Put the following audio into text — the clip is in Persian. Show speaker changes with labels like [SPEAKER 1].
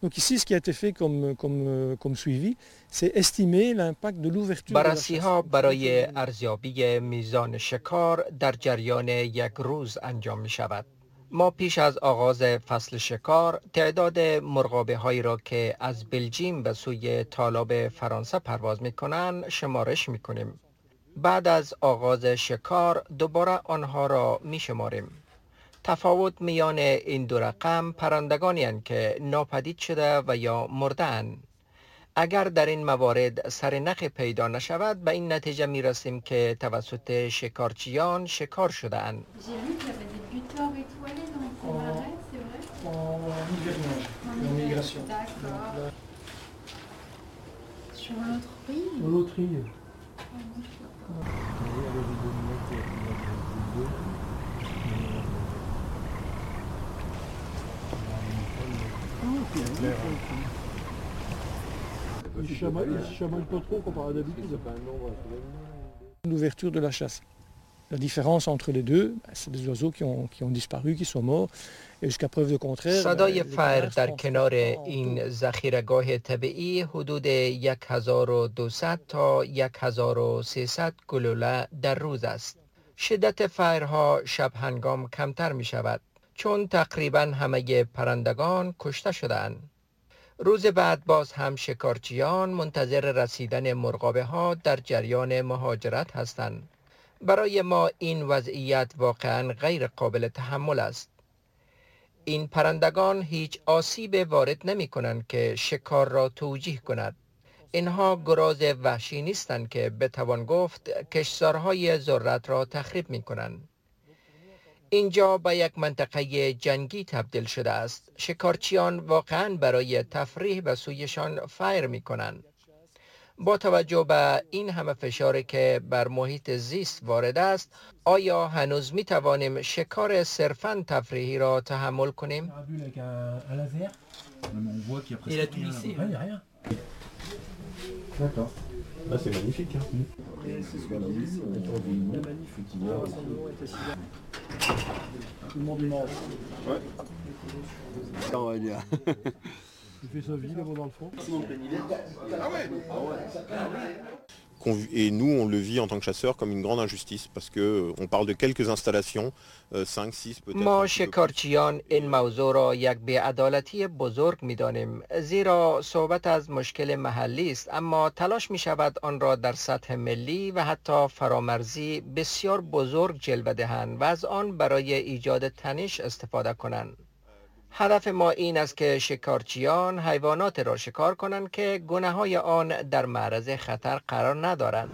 [SPEAKER 1] Donc ici, ce qui a été fait comme suivi, c'est estimer l'impact de l'ouverture de la
[SPEAKER 2] بررسی
[SPEAKER 1] chasse.
[SPEAKER 2] ها برای ارزیابی میزان شکار در جریان یک روز انجام می شود. ما پیش از آغاز فصل شکار تعداد مرغابه هایی را که از بلژیم به سوی تالاب فرانسه پرواز می کنند شمارش می کنیم. بعد از آغاز شکار دوباره آنها را می شماریم. تفاوت میان این دو رقم پرندگانی هستند که ناپدید شده و یا مرده اند. اگر در این موارد سرنخ پیدا نشود به این نتیجه می رسیم که توسط شکارچیان شکار شده اند.
[SPEAKER 1] L'ouverture de la chasse. La différence entre les deux, c'est des oiseaux qui ont disparu, qui sont morts. Et jusqu'à preuve de contraire,
[SPEAKER 2] صدای فر در کنار این ذخیره‌گاه طبیعی حدود 1200 تا 1300 گلوله در روز است. شدت فرها شب هنگام کمتر می شود چون تقریبا همه پرندگان کشته شده‌اند. روز بعد باز هم شکارچیان منتظر رسیدن مرغابه ها در جریان مهاجرت هستند. برای ما این وضعیت واقعا غیر قابل تحمل است. این پرندگان هیچ آسیب وارد نمی کنند که شکار را توجیه کند. اینها گراز وحشی نیستند که بتوان گفت کشتزارهای ذرت را تخریب می کنند. اینجا به یک منطقه جنگی تبدیل شده است. شکارچیان واقعا برای تفریح به سویشان فیر می کنند. با توجه به این همه فشاری که بر محیط زیست وارد است، آیا هنوز می توانیم شکار صرفاً تفریحی را تحمل کنیم؟
[SPEAKER 3] Là, c'est magnifique. Hein.
[SPEAKER 1] Tout le monde est mort.
[SPEAKER 3] Ouais. Ça, on va dire.
[SPEAKER 1] Il fait sa vie là-bas dans le fond.
[SPEAKER 3] Ah ouais. Et nous, on le vit en tant que chasseurs comme une grande injustice parce qu'on parle de quelques installations, 5, 6 peut-être.
[SPEAKER 2] ما شکارچیان این موضوع را یک بی‌عدالتی بزرگ می‌دانیم زیرا صحبت از مشکل محلی است اما تلاش می‌شود آن را در سطح ملی و حتی فرامرزی بسیار بزرگ جلوه دهند و از آن برای ایجاد تنش استفاده کنند. هدف ما این است که شکارچیان حیوانات را شکار کنند که گونه‌های آن در معرض خطر قرار ندارند.